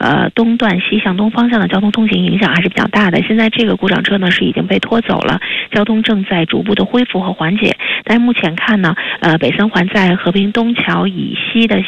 东段西向东方向的交通通行影响还是比较大的。现在这个故障车呢是已经被拖走了，交通正在逐步的恢复和缓解。但是目前看呢，北三环在和平东桥以西的